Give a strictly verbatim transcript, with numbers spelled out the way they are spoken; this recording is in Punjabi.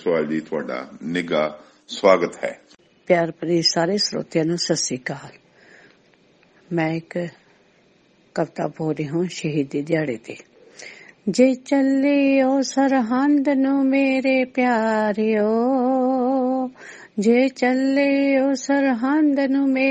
ਸਵਾਲ ਜੀ ਤੁਹਾਡਾ ਨਿੱਘਾ ਸਵਾਗਤ ਹੈ। ਪਿਆਰ ਭਰੀ ਸਾਰੇ ਸਰੋਤਿਆਂ ਨੂੰ ਸਤਿ ਸ੍ਰੀ ਅਕਾਲ। ਮੈਂ ਇੱਕ ਕਵਿਤਾ ਬੋਲ ਰਹੀ ਹਾਂ ਸ਼ਹੀਦੀ ਦਿਹਾੜੇ ਤੇ। ਜੇ ਚੱਲਿਓ ਸਰਹੰਦ ਨੂੰ ਮੇਰੇ ਪਿਆਰਿਓ, ਜੇ ਚੱਲਿਓ ਸਰਹੰਦ ਨੂੰ